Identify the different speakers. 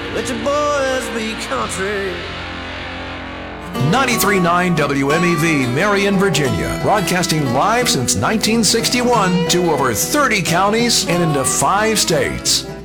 Speaker 1: let your boys be country.
Speaker 2: 93.9 WMEV, Marion, Virginia, broadcasting live since 1961 to over 30 counties and into 5 states.